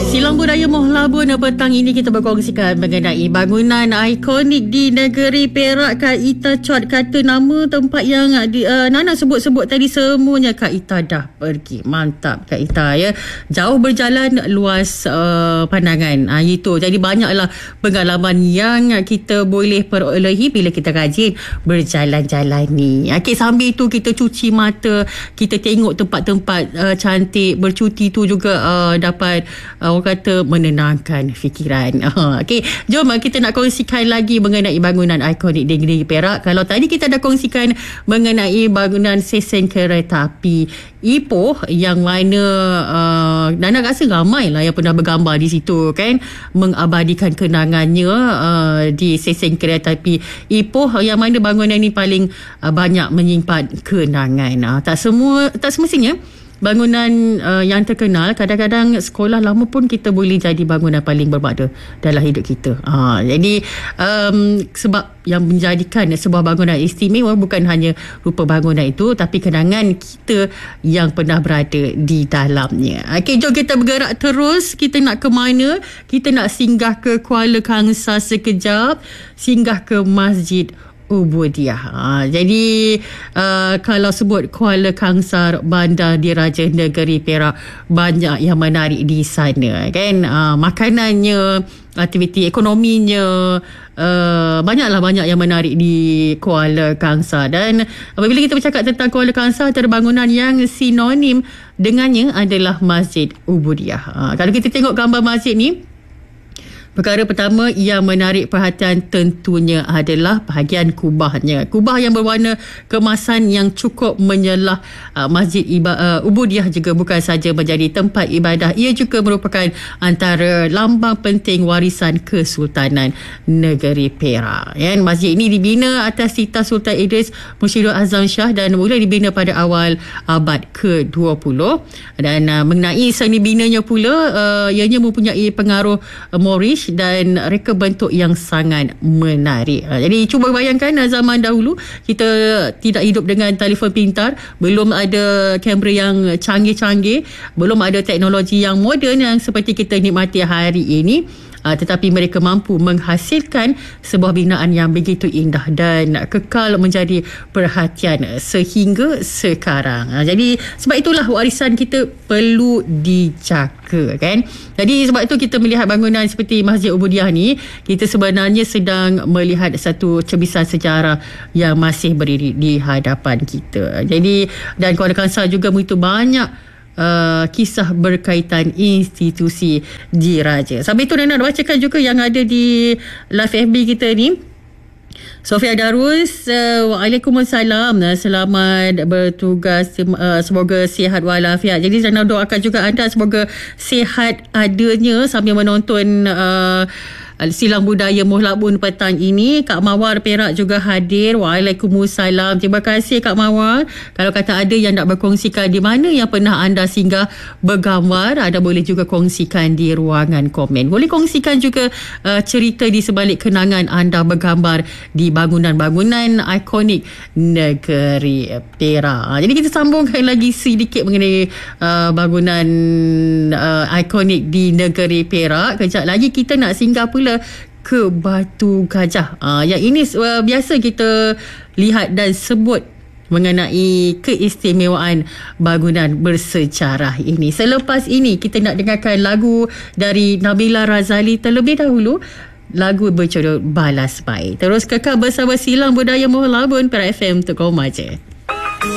Silang Budaya Mohlabun petang ini kita berkongsikan mengenai bangunan ikonik di negeri Perak. Kak Ita Chot kata nama tempat yang Nana sebut-sebut tadi semuanya Kak Ita dah pergi. Mantap Kak Ita ya. Jauh berjalan, luas pandangan. Itu. Jadi banyaklah pengalaman yang kita boleh perolehi bila kita rajin berjalan-jalan ni. Okey, sambil tu kita cuci mata, kita tengok tempat-tempat cantik, bercuti tu juga dapat orang kata menenangkan fikiran. Okey, jom kita nak kongsikan lagi mengenai bangunan ikonik di negeri Perak. Kalau tadi kita dah kongsikan mengenai bangunan stesen kereta api Ipoh yang mana Nana rasa ramai lah yang pernah bergambar di situ kan, mengabadikan kenangannya di stesen kereta api Ipoh, yang mana bangunan ni paling banyak menyimpan kenangan. Tak semestinya bangunan yang terkenal, kadang-kadang sekolah lama pun kita boleh jadi bangunan paling bermakna dalam hidup kita. Jadi sebab yang menjadikan sebuah bangunan istimewa bukan hanya rupa bangunan itu, tapi kenangan kita yang pernah berada di dalamnya. Okey, jom kita bergerak terus. Kita nak ke mana? Kita nak singgah ke Kuala Kangsar sekejap, singgah ke Masjid Ubudiah. Jadi kalau sebut Kuala Kangsar, Bandar Diraja Negeri Perak, banyak yang menarik di sana kan. Makanannya, aktiviti ekonominya, banyak yang menarik di Kuala Kangsar. Dan apabila kita bercakap tentang Kuala Kangsar, ada bangunan yang sinonim dengannya adalah Masjid Ubudiah. Kalau kita tengok gambar masjid ni, perkara pertama yang menarik perhatian tentunya adalah bahagian kubahnya. Kubah yang berwarna keemasan yang cukup menyelah Masjid Ubudiah juga bukan saja menjadi tempat ibadah, ia juga merupakan antara lambang penting warisan Kesultanan Negeri Perak. Masjid ini dibina atas titah Sultan Idris Mursyidul Azam Shah dan mula dibina pada awal abad ke-20. Dan mengenai seni binanya pula, ianya mempunyai pengaruh Moorish dan reka bentuk yang sangat menarik. Jadi cuba bayangkan zaman dahulu kita tidak hidup dengan telefon pintar, belum ada kamera yang canggih-canggih, belum ada teknologi yang moden yang seperti kita nikmati hari ini. Tetapi mereka mampu menghasilkan sebuah binaan yang begitu indah dan kekal menjadi perhatian sehingga sekarang. Jadi sebab itulah warisan kita perlu dijaga kan. Jadi sebab itu kita melihat bangunan seperti Masjid Ubudiah ni, kita sebenarnya sedang melihat satu cebisan sejarah yang masih berdiri di hadapan kita. Jadi dan Kuala Kangsar juga begitu banyak kisah berkaitan institusi diraja. Sambil itu Nana bacakan juga yang ada di live FB kita ni. Sofia Darus, Waalaikumsalam, selamat bertugas, semoga sihat walafiat. Jadi Nana doakan juga anda semoga sihat adanya sambil menonton Silang Budaya Mohlabun petang ini. Kak Mawar Perak juga hadir. Waalaikumsalam. Terima kasih Kak Mawar. Kalau kata ada yang nak berkongsikan di mana yang pernah anda singgah bergambar, anda boleh juga kongsikan di ruangan komen. Boleh kongsikan juga cerita di sebalik kenangan anda bergambar di bangunan-bangunan ikonik negeri Perak. Jadi kita sambungkan lagi sedikit mengenai bangunan ikonik di negeri Perak. Kejap lagi kita nak singgah pula ke Batu Gajah. Yang ini biasa kita lihat dan sebut mengenai keistimewaan bangunan bersejarah ini. Selepas ini kita nak dengarkan lagu dari Nabila Razali terlebih dahulu, lagu berjudul Balas Baik. Terus kekal bersama Silang Budaya Mohlabun Perak FM untuk kau maja.